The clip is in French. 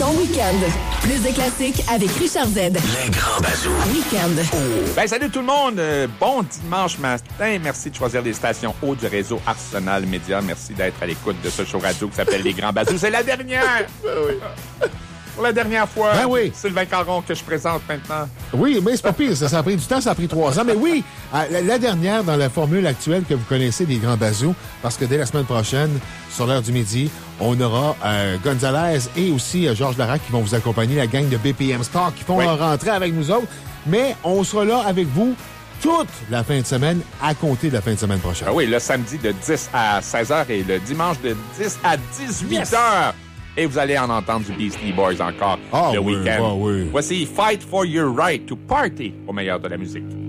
ton week-end. Plus de classiques avec Richard Z. Les grands bazous. Week-end. Ben, salut tout le monde. Bon dimanche matin. Merci de choisir les stations hautes du réseau Arsenal Média. Merci d'être à l'écoute de ce show radio qui s'appelle Les grands bazous. C'est la dernière. Pour la dernière fois, ben oui. Sylvain Caron que je présente maintenant. Oui, mais c'est pas pire. Ça a pris du temps, ça a pris 3 ans. Mais oui, la dernière dans la formule actuelle que vous connaissez des grands bazous, parce que dès la semaine prochaine, sur l'heure du midi, on aura Gonzalez et aussi Georges Larac qui vont vous accompagner, la gang de BPM Sport qui font leur rentrée avec nous autres. Mais on sera là avec vous toute la fin de semaine, à compter de la fin de semaine prochaine. Ah oui, le samedi de 10 à 16h et le dimanche de 10 à 18h. Et vous allez en entendre du Beastie Boys encore le week-end. Oui. Voici Fight for Your Right to Party au meilleur de la musique.